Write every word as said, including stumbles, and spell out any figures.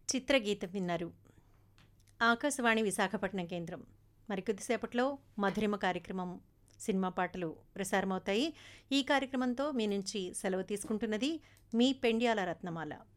చిత్రగీతం విన్నారు. ఆకాశవాణి విశాఖపట్నం కేంద్రం. మరికొద్దిసేపట్లో మధురిమ కార్యక్రమం సినిమా పాటలు ప్రసారమవుతాయి. ఈ కార్యక్రమంతో మీ నుంచి సెలవు తీసుకుంటున్నది మీ పెండ్యాల రత్నమాల.